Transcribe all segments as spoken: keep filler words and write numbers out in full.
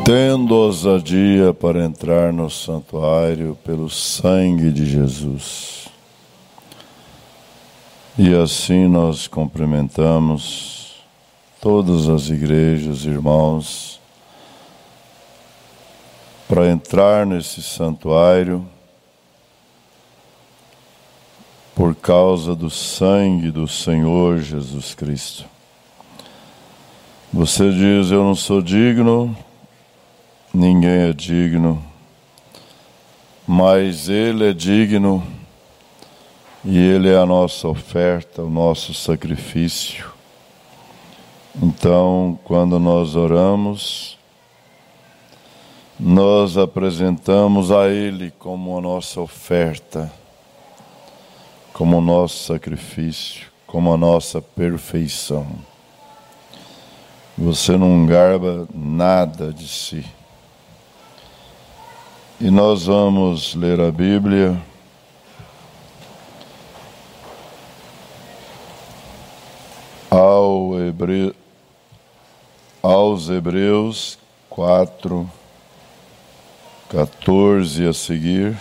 Tendo ousadia para entrar no santuário pelo sangue de Jesus. E assim nós cumprimentamos todas as igrejas, irmãos, para entrar nesse santuário por causa do sangue do Senhor Jesus Cristo. Você diz, eu não sou digno. Ninguém é digno, mas Ele é digno e Ele é a nossa oferta, o nosso sacrifício. Então, quando nós oramos, nós apresentamos a Ele como a nossa oferta, como o nosso sacrifício, como a nossa perfeição. Você não garba nada de si. E nós vamos ler a Bíblia ao Hebre... aos Hebreus quatro, quatorze a seguir.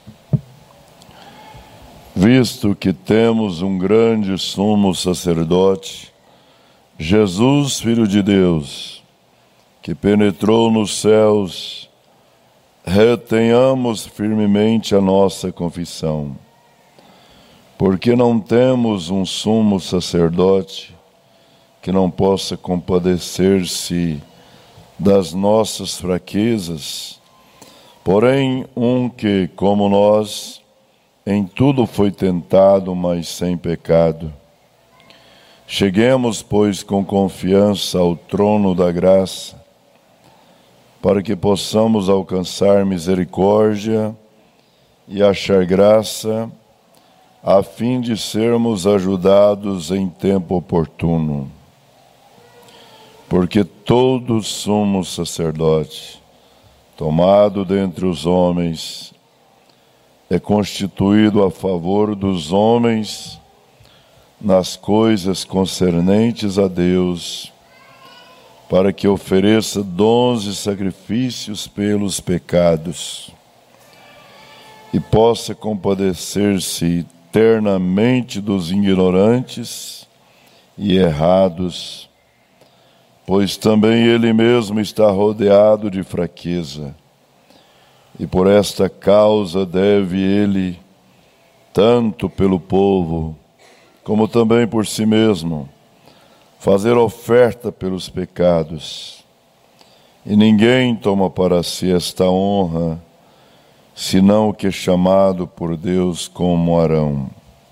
Visto que temos um grande sumo sacerdote, Jesus, Filho de Deus, que penetrou nos céus, retenhamos firmemente a nossa confissão, porque não temos um sumo sacerdote que não possa compadecer-se das nossas fraquezas, porém um que, como nós, em tudo foi tentado, mas sem pecado. Cheguemos, pois, com confiança ao trono da graça, para que possamos alcançar misericórdia e achar graça, a fim de sermos ajudados em tempo oportuno. Porque todo sumo sacerdote, tomado dentre os homens, é constituído a favor dos homens nas coisas concernentes a Deus, para que ofereça dons e sacrifícios pelos pecados, e possa compadecer-se eternamente dos ignorantes e errados, pois também ele mesmo está rodeado de fraqueza, e por esta causa deve ele, tanto pelo povo, como também por si mesmo, fazer oferta pelos pecados. E ninguém toma para si esta honra, senão o que é chamado por Deus como Arão.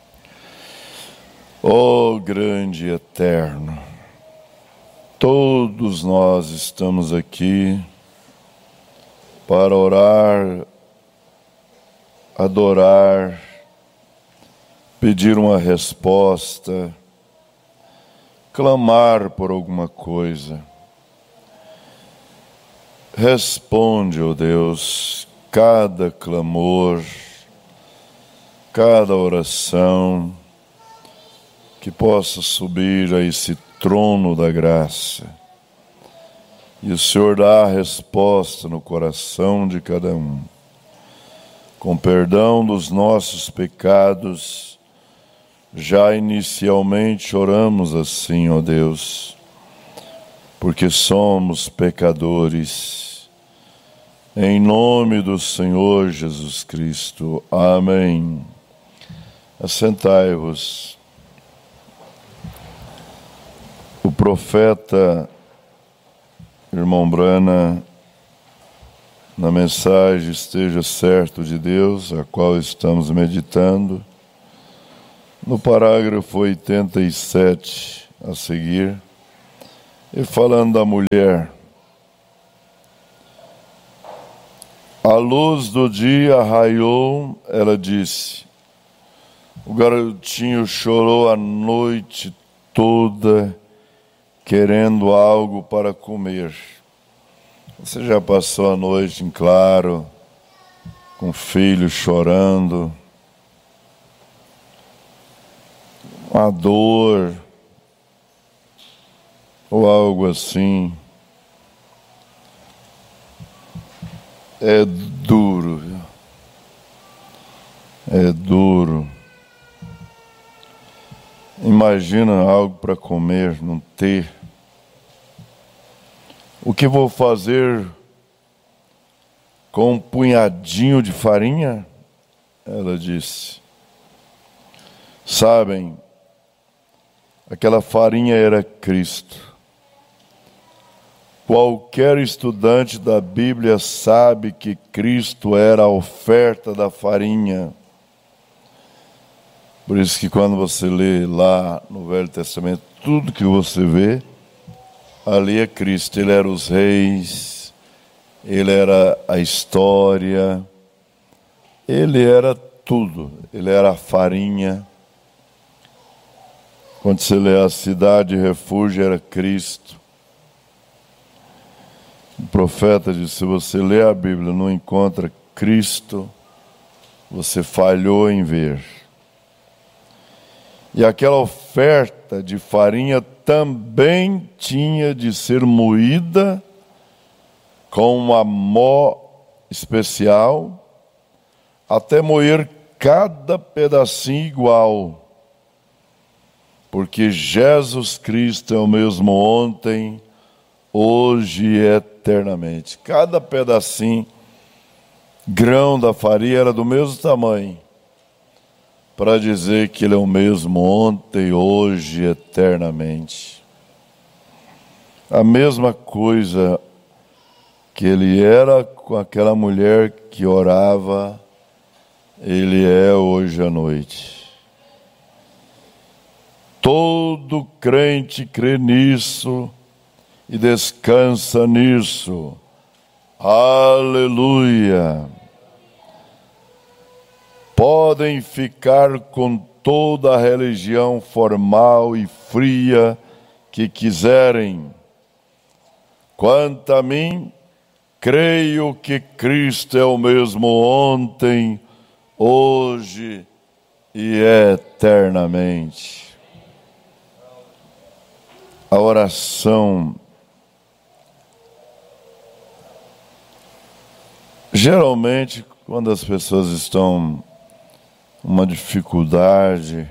Ó grande e eterno, todos nós estamos aqui para orar, adorar, pedir uma resposta, clamar por alguma coisa. Responde, ó Deus, cada clamor, cada oração, que possa subir a esse trono da graça. E o Senhor dá a resposta no coração de cada um. Com perdão dos nossos pecados, já inicialmente oramos assim, ó Deus, porque somos pecadores. Em nome do Senhor Jesus Cristo. Amém. Assentai-vos. O profeta, irmão Brana, na mensagem Esteja Certo de Deus, a qual estamos meditando, no parágrafo oitenta e sete a seguir, e falando da mulher, a luz do dia raiou, ela disse, o garotinho chorou a noite toda, querendo algo para comer. Você já passou a noite em claro, com o filho chorando, uma dor, ou algo assim. É duro, viu? É duro. Imagina algo para comer, não ter. O que vou fazer com um punhadinho de farinha? Ela disse. Sabem, aquela farinha era Cristo. Qualquer estudante da Bíblia sabe que Cristo era a oferta da farinha. Por isso que quando você lê lá no Velho Testamento, tudo que você vê, ali é Cristo. Ele era os reis, ele era a história, ele era tudo, ele era a farinha. Quando você lê a cidade refúgio, era Cristo. O profeta disse, se você lê a Bíblia e não encontra Cristo, você falhou em ver. E aquela oferta de farinha também tinha de ser moída com uma mó especial, até moer cada pedacinho igual. Porque Jesus Cristo é o mesmo ontem, hoje e eternamente. Cada pedacinho, grão da farinha era do mesmo tamanho, para dizer que Ele é o mesmo ontem, hoje e eternamente. A mesma coisa que Ele era com aquela mulher que orava, Ele é hoje à noite. Todo crente crê nisso e descansa nisso. Aleluia! Podem ficar com toda a religião formal e fria que quiserem. Quanto a mim, creio que Cristo é o mesmo ontem, hoje e eternamente. A oração, geralmente, quando as pessoas estão uma dificuldade,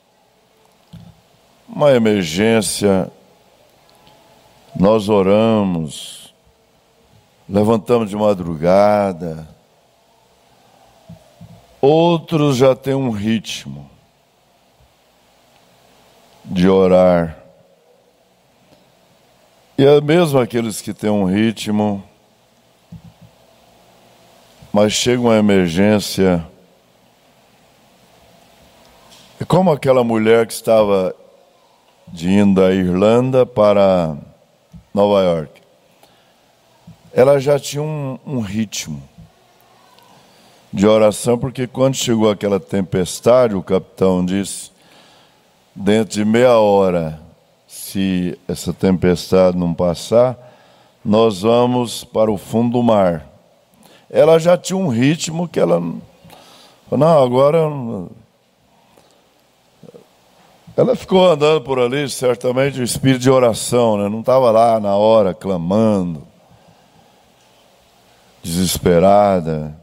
uma emergência, nós oramos, levantamos de madrugada. Outros já têm um ritmo de orar. E é mesmo aqueles que têm um ritmo, mas chega uma emergência. É como aquela mulher que estava de indo da Irlanda para Nova York. Ela já tinha um, um ritmo de oração, porque quando chegou aquela tempestade, o capitão disse, dentro de meia hora, se essa tempestade não passar, nós vamos para o fundo do mar. Ela já tinha um ritmo que ela... Não, agora... Ela ficou andando por ali, certamente, o espírito de oração, né? Não estava lá na hora, clamando, desesperada.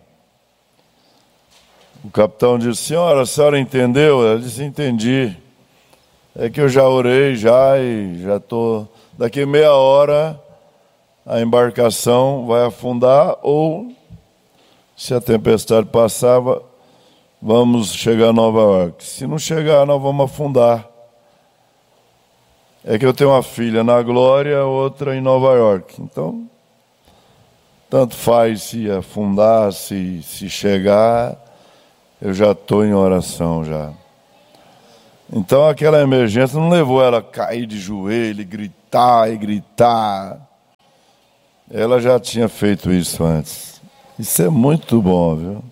O capitão disse, senhora, a senhora entendeu? Ela disse, entendi. É que eu já orei, já, e já estou... Daqui a meia hora, a embarcação vai afundar, ou, se a tempestade passava... Vamos chegar a Nova York. Se não chegar, nós vamos afundar. É que eu tenho uma filha na Glória, outra em Nova York. Então, tanto faz se afundar, se, se chegar, eu já estou em oração já. Então, aquela emergência não levou ela a cair de joelho, gritar e gritar. Ela já tinha feito isso antes. Isso é muito bom, viu?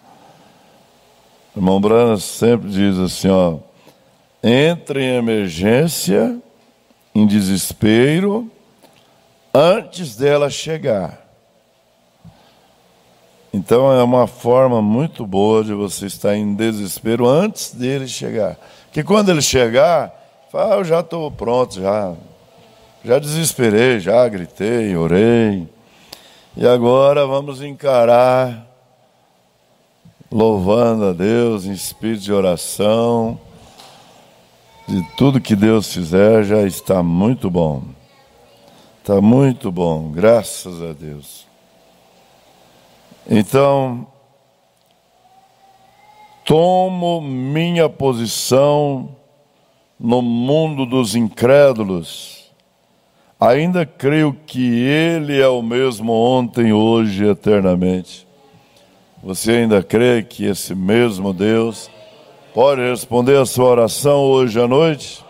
O irmão Branham sempre diz assim, ó, entre em emergência, em desespero, antes dela chegar. Então é uma forma muito boa de você estar em desespero antes dele chegar. Porque quando ele chegar, fala, ah, eu já estou pronto, já, já desesperei, já gritei, orei. E agora vamos encarar, louvando a Deus em espírito de oração. De tudo que Deus fizer já está muito bom. Está muito bom, graças a Deus. Então, tomo minha posição no mundo dos incrédulos. Ainda creio que Ele é o mesmo ontem, hoje e eternamente. Você ainda crê que esse mesmo Deus pode responder a sua oração hoje à noite?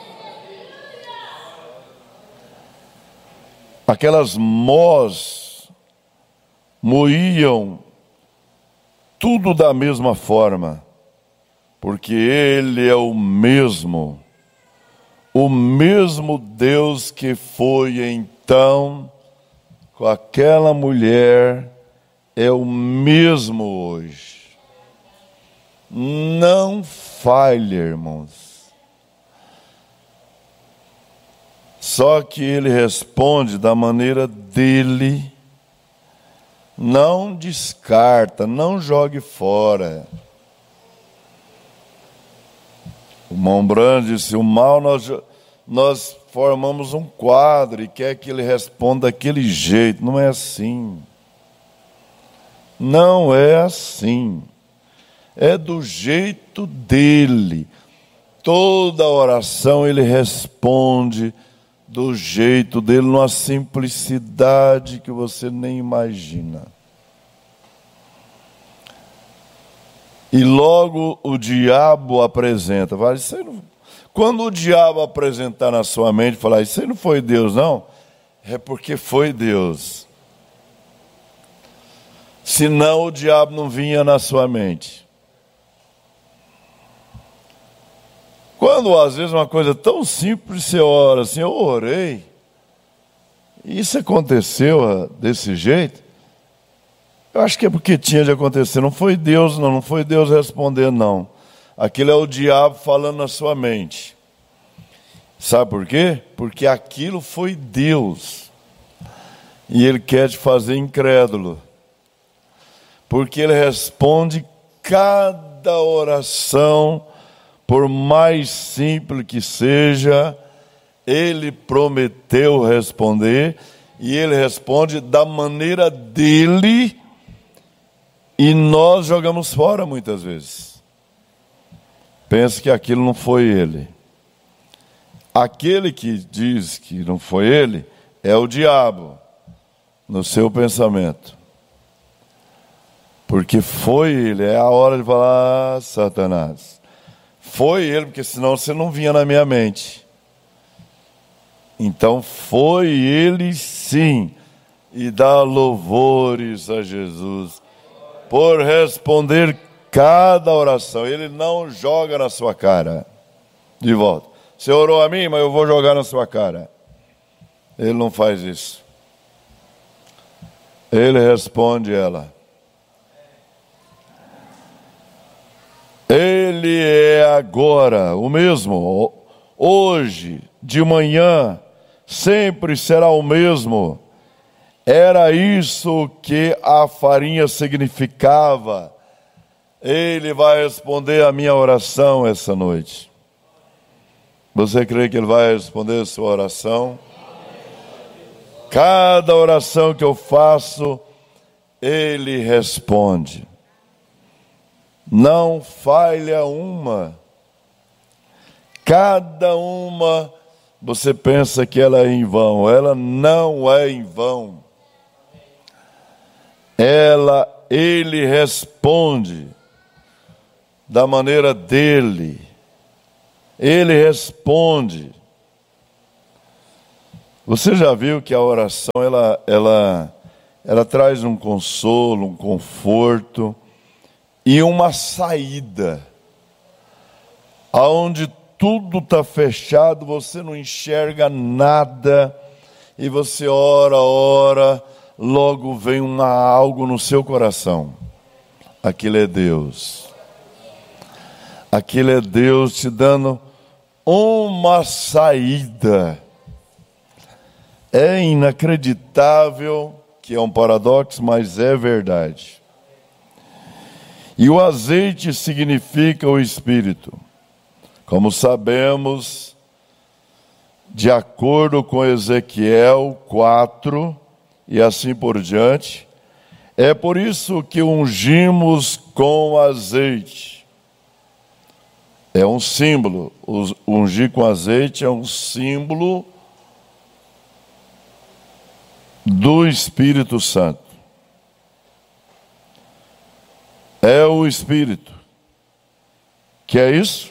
Aquelas mós moíam tudo da mesma forma, porque Ele é o mesmo, o mesmo Deus que foi então com aquela mulher, é o mesmo hoje. Não falhe, irmãos. Só que Ele responde da maneira dele. Não descarta, não jogue fora. O Montbrand disse, o mal nós, nós formamos um quadro e quer que ele responda daquele jeito. Não é assim. Não é assim. É do jeito dele. Toda oração ele responde do jeito dele, numa simplicidade que você nem imagina. E logo o diabo apresenta. Fala, isso aí não... Quando o diabo apresentar na sua mente, falar, isso aí não foi Deus, não, é porque foi Deus. Senão o diabo não vinha na sua mente. Quando às vezes uma coisa tão simples, você ora assim, eu orei, e isso aconteceu desse jeito, eu acho que é porque tinha de acontecer, não foi Deus não, não foi Deus responder não, aquilo é o diabo falando na sua mente. Sabe por quê? Porque aquilo foi Deus, e Ele quer te fazer incrédulo, porque Ele responde cada oração. Por mais simples que seja, Ele prometeu responder, e Ele responde da maneira dele, e nós jogamos fora muitas vezes. Pensa que aquilo não foi Ele. Aquele que diz que não foi Ele, é o diabo, no seu pensamento. Porque foi Ele, é a hora de falar, ah, Satanás. Foi Ele, porque senão você não vinha na minha mente. Então foi Ele sim. E dá louvores a Jesus por responder cada oração. Ele não joga na sua cara. De volta. Você orou a mim, mas eu vou jogar na sua cara. Ele não faz isso. Ele responde ela. Ele é agora o mesmo, hoje, de manhã, sempre será o mesmo. Era isso que a farinha significava. Ele vai responder a minha oração essa noite. Você crê que Ele vai responder a sua oração? Cada oração que eu faço, Ele responde. Não falha uma. Cada uma, você pensa que ela é em vão. Ela não é em vão. Ela, Ele responde da maneira dele. Ele responde. Você já viu que a oração, ela, ela, ela traz um consolo, um conforto e uma saída. Aonde tudo está fechado, você não enxerga nada, e você ora, ora, logo vem uma, algo no seu coração. Aquilo é Deus. Aquilo é Deus te dando uma saída. É inacreditável que é um paradoxo, mas é verdade. E o azeite significa o Espírito. Como sabemos, de acordo com Ezequiel quatro e assim por diante, é por isso que ungimos com azeite. É um símbolo. Ungir com azeite é um símbolo do Espírito Santo. É o Espírito. Que é isso?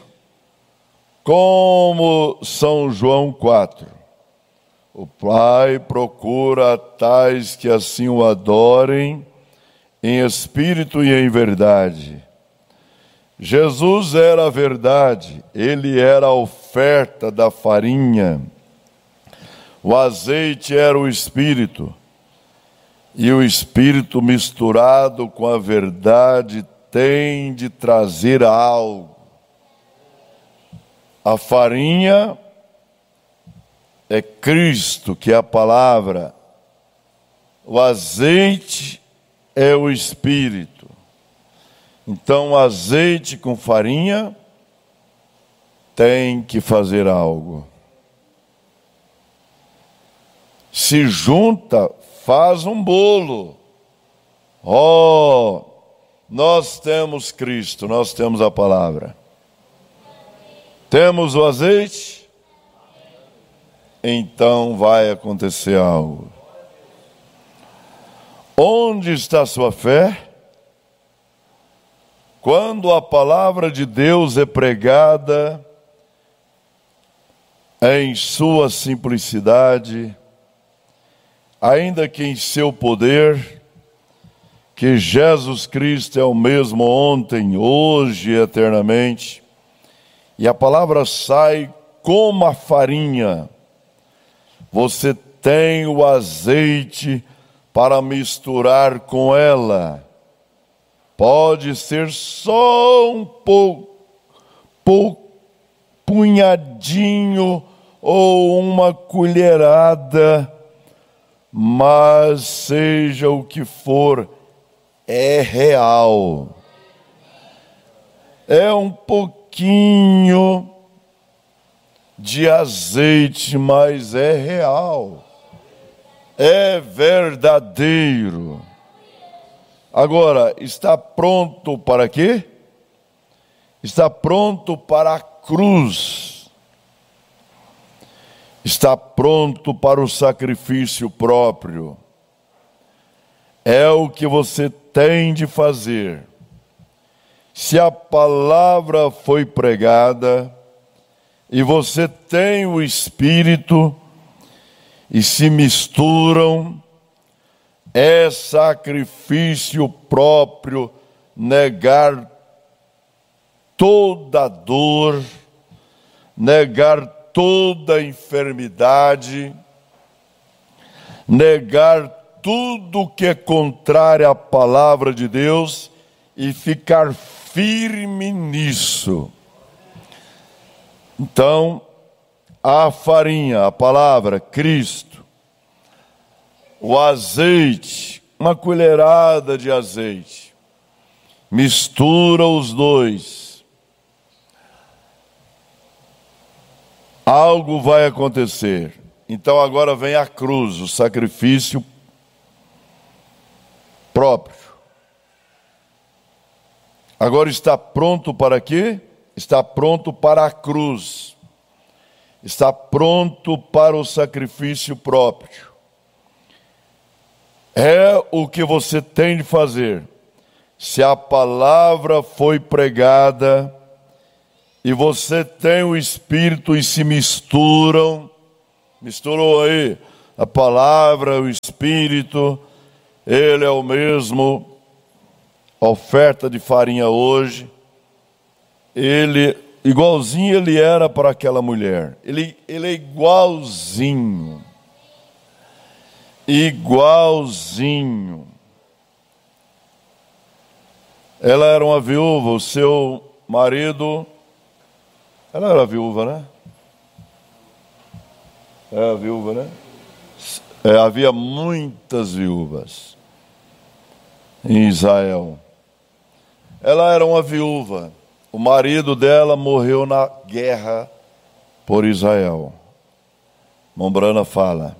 Como São João quatro. O Pai procura tais que assim o adorem em espírito e em verdade. Jesus era a verdade, ele era a oferta da farinha. O azeite era o Espírito, e o Espírito misturado com a verdade tem de trazer algo. A farinha é Cristo, que é a palavra. O azeite é o Espírito. Então, azeite com farinha tem que fazer algo. Se junta, faz um bolo. Oh, nós temos Cristo, nós temos a palavra. Temos o azeite? Então vai acontecer algo. Onde está a sua fé? Quando a palavra de Deus é pregada em sua simplicidade, ainda que em seu poder, que Jesus Cristo é o mesmo ontem, hoje e eternamente, e a palavra sai como a farinha, você tem o azeite para misturar com ela. Pode ser só um pouco, pouco, punhadinho ou uma colherada, mas seja o que for, é real. É um pouquinho de azeite, mas é real. É verdadeiro. Agora, está pronto para quê? Está pronto para a cruz. Está pronto para o sacrifício próprio. É o que você tem de fazer. Se a palavra foi pregada e você tem o Espírito e se misturam, é sacrifício próprio negar toda dor, negar toda enfermidade, negar tudo que é contrário à palavra de Deus e ficar firme nisso. Então, a farinha, a palavra, Cristo, o azeite, uma colherada de azeite, mistura os dois. Algo vai acontecer. Então agora vem a cruz, o sacrifício próprio. Agora está pronto para quê? Está pronto para a cruz. Está pronto para o sacrifício próprio. É o que você tem de fazer. Se a palavra foi pregada e você tem o Espírito e se misturam, misturou aí a palavra, o Espírito, ele é o mesmo, oferta de farinha hoje, ele, igualzinho ele era para aquela mulher, ele, ele é igualzinho, igualzinho. Ela era uma viúva, o seu marido, ela era viúva, né? É a viúva, né? é, havia muitas viúvas em Israel. Ela era uma viúva. O marido dela morreu na guerra por Israel. Mombrana fala.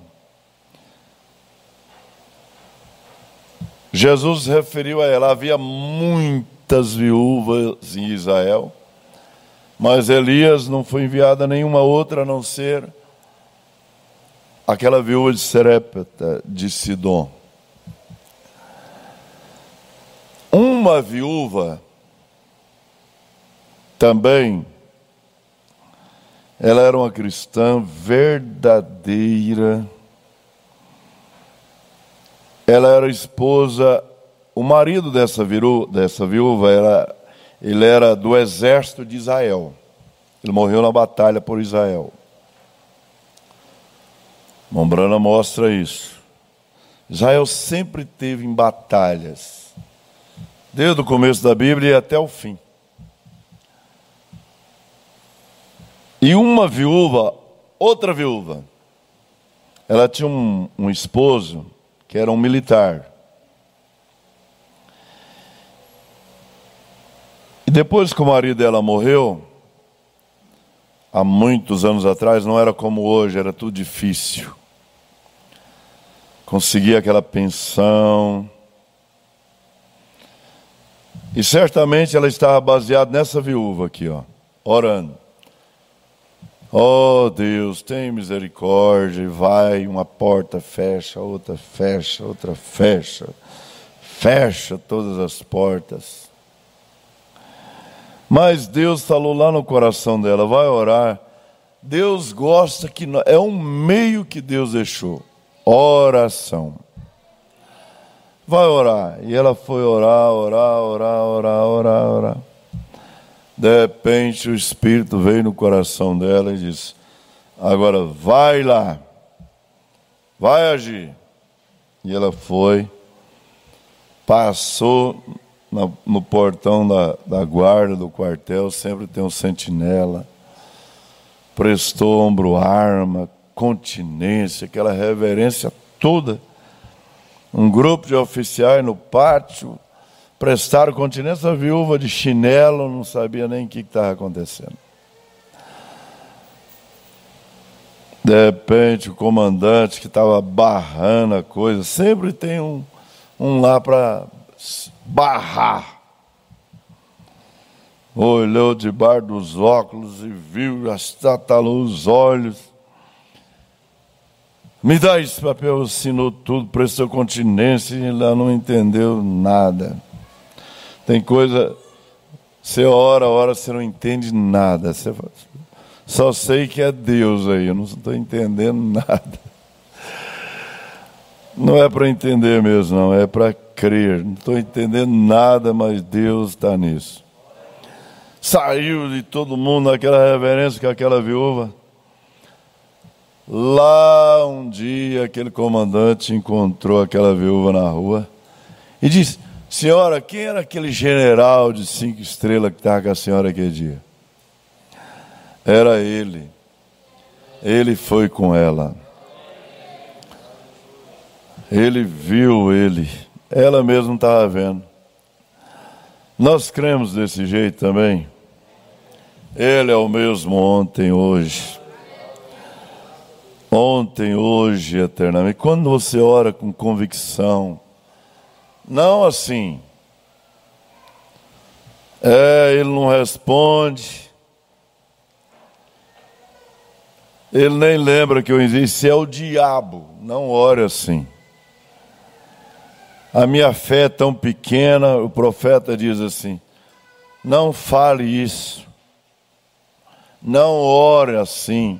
Jesus se referiu a ela. Havia muitas viúvas em Israel, mas Elias não foi enviado a nenhuma outra a não ser aquela viúva de Serepta, de Sidom. Uma viúva também, ela era uma cristã verdadeira. Ela era esposa, o marido dessa, viru, dessa viúva, era, ele era do exército de Israel. Ele morreu na batalha por Israel. Mombrana mostra isso. Israel sempre teve em batalhas, desde o começo da Bíblia e até o fim. E uma viúva, outra viúva, ela tinha um, um esposo que era um militar. E depois que o marido dela morreu, há muitos anos atrás, não era como hoje, era tudo difícil. Conseguir aquela pensão. E certamente ela estava baseada nessa viúva aqui, ó, orando. Oh Deus, tem misericórdia, e vai, uma porta fecha, outra fecha, outra fecha, fecha todas as portas. Mas Deus falou lá no coração dela, vai orar. Deus gosta que, é um meio que Deus deixou, oração. Vai orar. E ela foi orar, orar, orar, orar, orar, orar. De repente o Espírito veio no coração dela e disse, agora vai lá, vai agir. E ela foi, passou no, no portão da, da guarda do quartel, sempre tem um sentinela, prestou ombro, arma, continência, aquela reverência toda. Um grupo de oficiais no pátio, prestaram continência, a viúva de chinelo, não sabia nem o que estava acontecendo. De repente, o comandante que estava barrando a coisa, sempre tem um, um lá para barrar. Olhou debaixo dos óculos e viu, estatalou os olhos. Me dá esse papel, assinou tudo, prestou continência e ela não entendeu nada. Tem coisa, você ora, ora, você não entende nada. Você só sei que é Deus aí, eu não estou entendendo nada. Não é para entender mesmo, não, é para crer. Não estou entendendo nada, mas Deus está nisso. Saiu de todo mundo naquela reverência com aquela viúva. Lá um dia aquele comandante encontrou aquela viúva na rua e disse, senhora, quem era aquele general de cinco estrelas que estava com a senhora aquele dia? Era ele. Ele foi com ela. Ele viu ele. Ela mesma não estava vendo. Nós cremos desse jeito também. Ele é o mesmo ontem, hoje. Ontem, hoje, eternamente. Quando você ora com convicção, não assim, é, ele não responde, ele nem lembra que eu existo, é o diabo, não ore assim. A minha fé é tão pequena, o profeta diz assim, não fale isso, não ore assim.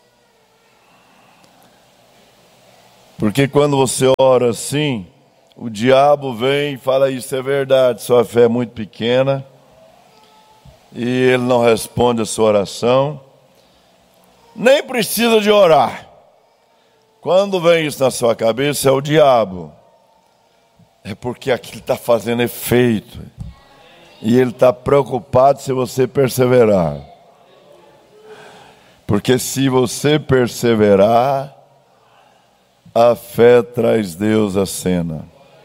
Porque quando você ora assim, o diabo vem e fala, isso é verdade, sua fé é muito pequena, e ele não responde a sua oração, nem precisa de orar. Quando vem isso na sua cabeça, é o diabo. É porque aquilo está fazendo efeito, e ele está preocupado se você perseverar. Porque se você perseverar, A fé traz Deus à cena.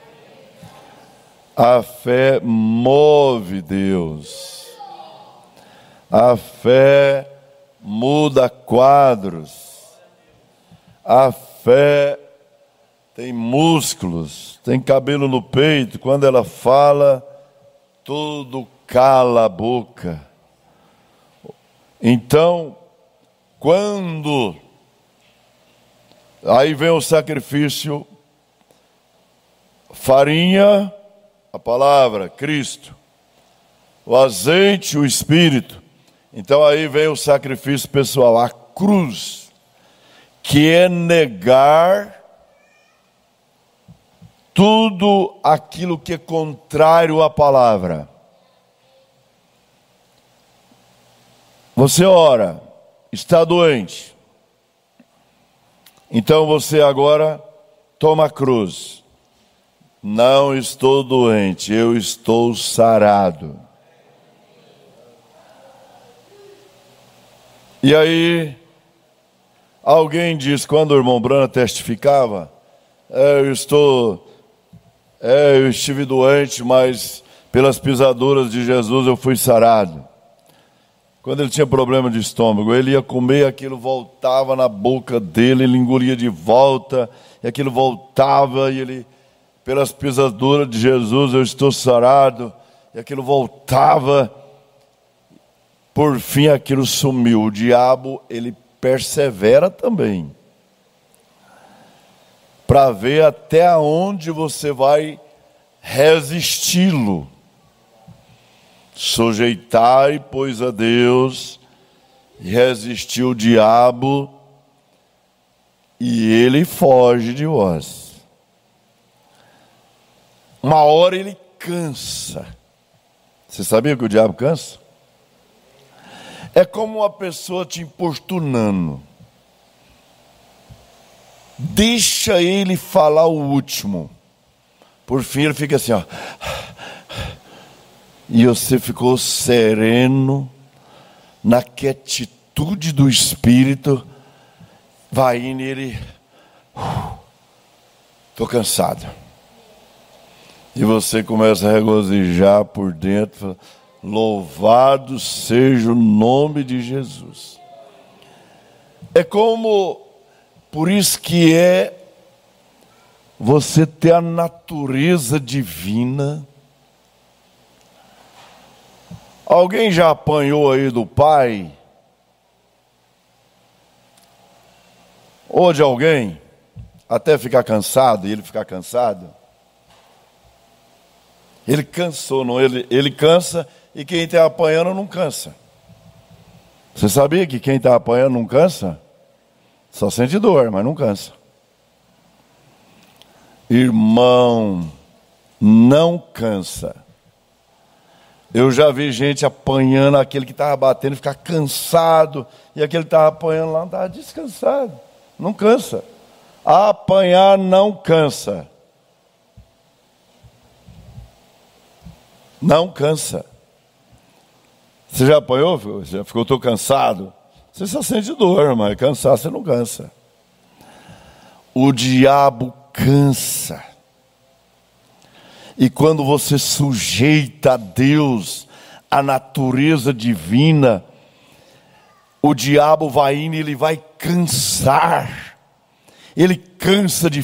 A fé move Deus. A fé muda quadros. A fé tem músculos, tem cabelo no peito. Quando ela fala, tudo cala a boca. Então, quando aí vem o sacrifício, farinha, a palavra, Cristo, o azeite, o Espírito. Então aí vem o sacrifício pessoal, a cruz, que é negar tudo aquilo que é contrário à palavra. Você ora, está doente. Então você agora toma a cruz. Não estou doente, eu estou sarado. E aí, alguém diz, quando o irmão Brana testificava, é, eu estou... É, eu estive doente, mas pelas pisaduras de Jesus eu fui sarado. Quando ele tinha problema de estômago, ele ia comer, aquilo voltava na boca dele, ele engolia de volta, e aquilo voltava, e ele, pelas pisaduras de Jesus eu estou sarado, e aquilo voltava. Por fim aquilo sumiu. O diabo, ele persevera também, para ver até onde você vai resisti-lo. Sujeitai, pois, a Deus, e resistir o diabo, e ele foge de vós. Uma hora ele cansa. Você sabia que o diabo cansa? É como uma pessoa te importunando. Deixa ele falar o último. Por fim ele fica assim, ó. E você ficou sereno, na quietude do Espírito, vai indo e ele... Estou cansado. E você começa a regozijar por dentro, louvado seja o nome de Jesus. É como... Por isso que é você ter a natureza divina. Alguém já apanhou aí do pai? Ou de alguém? Até ficar cansado, e ele ficar cansado? Ele cansou, não? Ele, ele cansa, e quem está apanhando não cansa. Você sabia que quem está apanhando não cansa? Só sente dor, mas não cansa. Irmão, não cansa. Eu já vi gente apanhando, aquele que estava batendo, ficar cansado, e aquele que estava apanhando lá não estava descansado. Não cansa. Apanhar não cansa. Não cansa. Você já apanhou? Você já ficou todo cansado? Você só sente dor, mas cansar você não cansa. O diabo cansa. E quando você sujeita a Deus, a natureza divina, o diabo vai indo e ele vai cansar. Ele cansa de